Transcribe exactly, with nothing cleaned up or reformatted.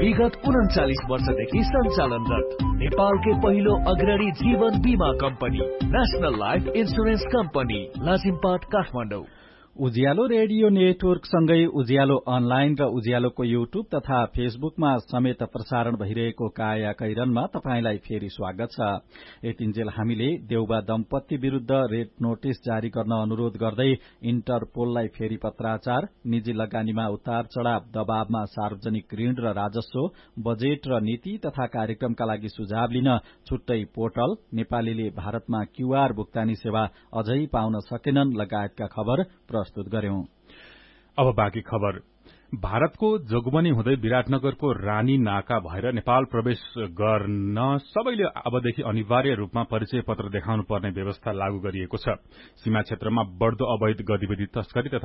विगत उन्चालिस वर्षदेखि सञ्चालनरत नेपालकै पहिलो अग्रणी जीवन बीमा company national life insurance company Lazimpat Kathmandu. उज्यालो रेडियो नेटवर्क सँगै उज्यालो अनलाइन र उज्यालोको युट्युब तथा फेसबुकमा समेत प्रसारण भइरहेको काया कैरनमा तपाईंलाई फेरि स्वागत छ। यतिन्जेल हामीले देउबा दम्पति विरूद्ध रेड नोटिस जारी गर्न अनुरोध गर्दै इन्टरपोललाई फेरि पत्राचार, निजी लगानीमा उतार चढ़ाव, दबावमा सार्वजनिक ऋण र राजस्व, बजेट र नीति तथा कार्यक्रमका लागि सुझाव लिन छुट्टै पोर्टल, नेपालीले भारतमा क्यूआर भुक्तानी सेवा अझै पाउन सकेनन् लगायतका खबर प्रस्तुत गर्यौं। अब बाँकी खबर। भारतको जोगबनी हुँदै विराटनगरको रानी नाका भएर नेपाल प्रवेश गर्न सबैले अबदेखि अनिवार्य रूपमा परिचय पत्र देखाउनु पर्ने व्यवस्था लागू गरिएको छ। सीमा क्षेत्रमा बढ़दो अवैध गतिविधि, तस्करी तथा